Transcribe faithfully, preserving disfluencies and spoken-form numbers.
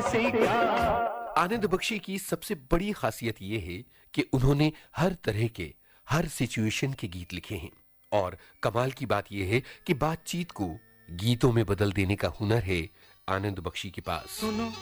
से क्या। आनंद बख्शी की सबसे बड़ी खासियत यह है कि उन्होंने हर तरह के, हर सिचुएशन के गीत लिखे हैं। और कमाल की बात यह है कि बातचीत को गीतों में बदल देने का हुनर है आनंद बख्शी के पास। सुनो